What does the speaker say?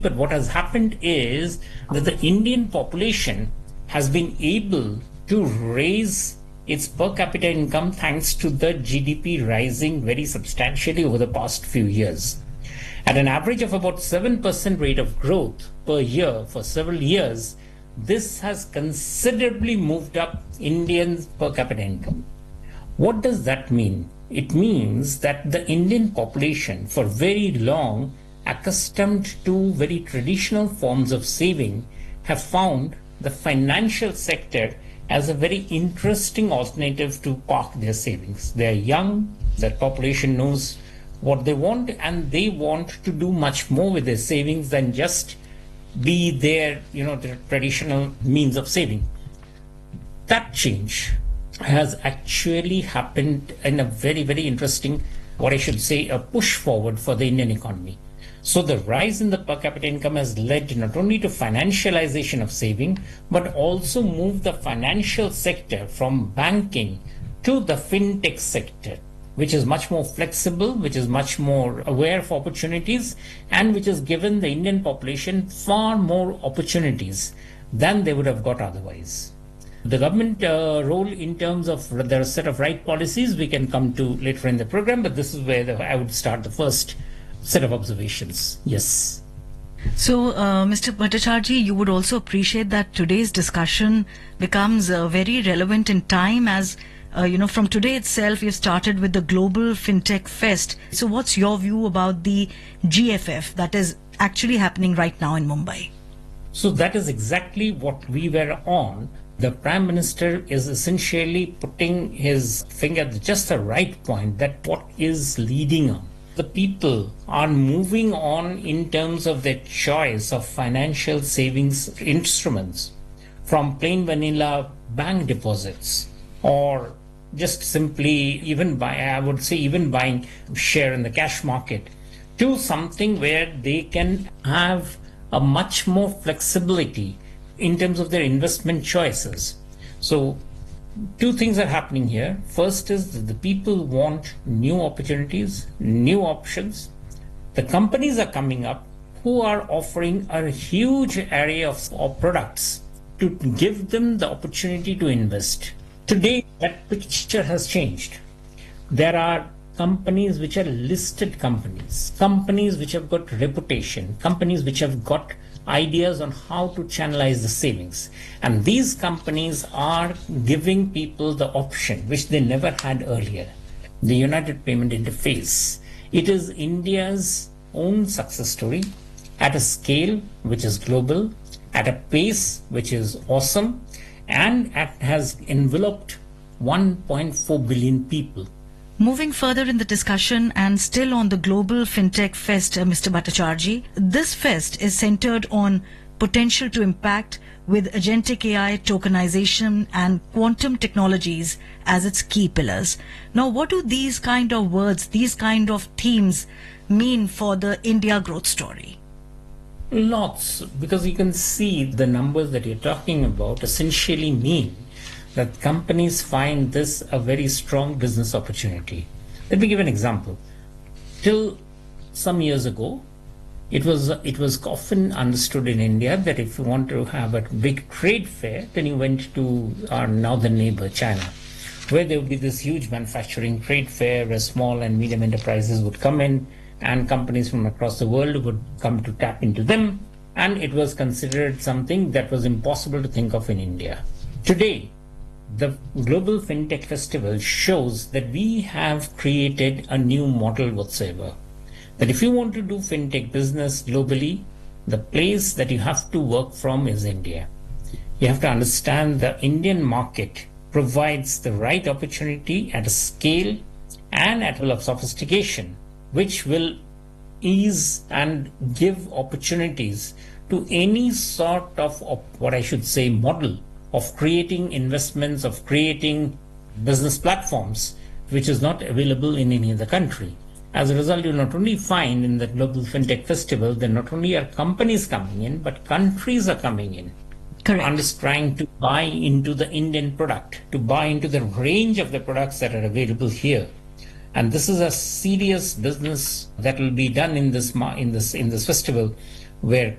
But what has happened is that the Indian population has been able to raise its per capita income thanks to the GDP rising very substantially over the past few years. At an average of about 7% rate of growth per year for several years, this has considerably moved up Indians' per capita income. What does that mean? It means that the Indian population, for very long, accustomed to very traditional forms of saving, have found the financial sector as a very interesting alternative to park their savings. They're young, that population knows what they want, and they want to do much more with their savings than just be their traditional means of saving. That change has actually happened in a very, very interesting, what I should say, a push forward for the Indian economy. So the rise in the per capita income has led not only to financialization of saving, but also moved the financial sector from banking to the fintech sector, which is much more flexible, which is much more aware of opportunities, and which has given the Indian population far more opportunities than they would have got otherwise. The government role in terms of the set of right policies we can come to later in the program, but this is where I would start the first set of observations. Yes. So, Mr. Bhattacharjee, you would also appreciate that today's discussion becomes very relevant in time as, from today itself, you've started with the Global FinTech Fest. So what's your view about the GFF that is actually happening right now in Mumbai? So that is exactly what we were on. The Prime Minister is essentially putting his finger at just the right point, that what is leading on. The people are moving on in terms of their choice of financial savings instruments, from plain vanilla bank deposits or just simply even buying share in the cash market, to something where they can have a much more flexibility in terms of their investment choices. So two things are happening here. First is that the people want new opportunities, new options. The companies are coming up who are offering a huge array of products to give them the opportunity to invest. Today, that picture has changed. There are companies which are listed companies which have got reputation, companies which have got ideas on how to channelize the savings. And these companies are giving people the option which they never had earlier. The United Payment Interface. It is India's own success story at a scale which is global, at a pace which is awesome, and it has enveloped 1.4 billion people. Moving further in the discussion and still on the Global FinTech Fest, Mr. Bhattacharjee, this fest is centered on potential to impact with agentic AI, tokenization and quantum technologies as its key pillars. Now, what do these kind of words, these kind of themes mean for the India growth story? Lots, because you can see the numbers that you're talking about essentially mean that companies find this a very strong business opportunity. Let me give an example. Till some years ago, it was often understood in India that if you want to have a big trade fair, then you went to our northern neighbor, China, where there would be this huge manufacturing trade fair where small and medium enterprises would come in and companies from across the world would come to tap into them, and it was considered something that was impossible to think of in India. Today, the Global FinTech Festival shows that we have created a new model whatsoever. That if you want to do FinTech business globally, the place that you have to work from is India. You have to understand the Indian market provides the right opportunity at a scale and at a level of sophistication, which will ease and give opportunities to any sort of what I should say model of creating investments, of creating business platforms, which is not available in any other country. As a result, you not only find in the Global FinTech Festival that not only are companies coming in, but countries are coming in. Correct. Just trying to buy into the Indian product, to buy into the range of the products that are available here. And this is a serious business that will be done in this festival, where